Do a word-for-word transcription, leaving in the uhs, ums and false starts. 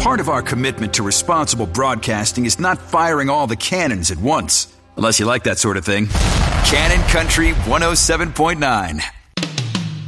Part of our commitment to responsible broadcasting is not firing all the cannons at once. Unless you like that sort of thing. Cannon Country one oh seven point nine.